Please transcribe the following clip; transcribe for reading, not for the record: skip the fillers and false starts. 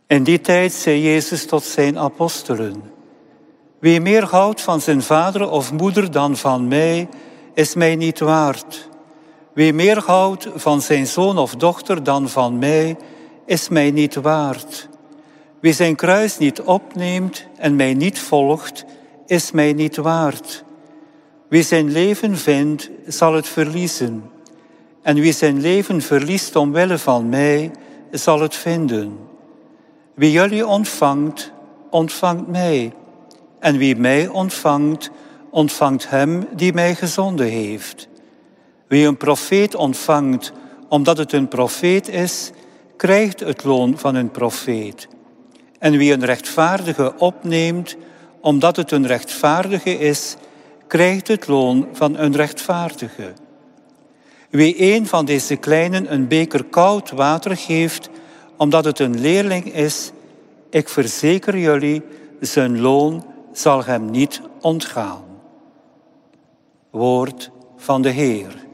In die tijd zei Jezus tot zijn apostelen: wie meer houdt van zijn vader of moeder dan van mij, is mij niet waard. Wie meer houdt van zijn zoon of dochter dan van mij, is mij niet waard. Wie zijn kruis niet opneemt en mij niet volgt, is mij niet waard. Wie zijn leven vindt, zal het verliezen. En wie zijn leven verliest omwille van mij, zal het vinden. Wie jullie ontvangt, ontvangt mij. En wie mij ontvangt, ontvangt hem die mij gezonden heeft. Wie een profeet ontvangt, omdat het een profeet is, krijgt het loon van een profeet. En wie een rechtvaardige opneemt, omdat het een rechtvaardige is, krijgt het loon van een rechtvaardige. Wie een van deze kleinen een beker koud water geeft, omdat het een leerling is, ik verzeker jullie, zijn loon zal hem niet ontgaan. Woord van de Heer.